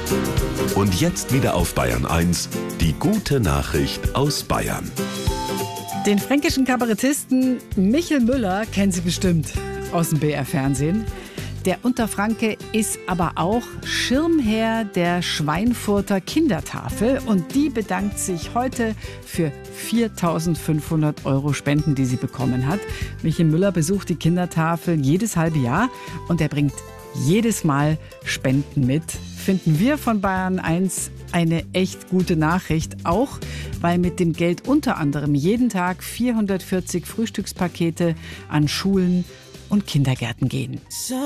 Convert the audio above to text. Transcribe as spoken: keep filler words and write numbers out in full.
Und jetzt wieder auf Bayern eins, die gute Nachricht aus Bayern. Den fränkischen Kabarettisten Michel Müller kennen Sie bestimmt aus dem B R-Fernsehen. Der Unterfranke ist aber auch Schirmherr der Schweinfurter Kindertafel und die bedankt sich heute für viertausendfünfhundert Euro Spenden, die sie bekommen hat. Michel Müller besucht die Kindertafel jedes halbe Jahr und er bringt jedes Mal Spenden mit. Finden wir von Bayern eins eine echt gute Nachricht, auch weil mit dem Geld unter anderem jeden Tag vierhundertvierzig Frühstückspakete an Schulen und Kindergärten gehen.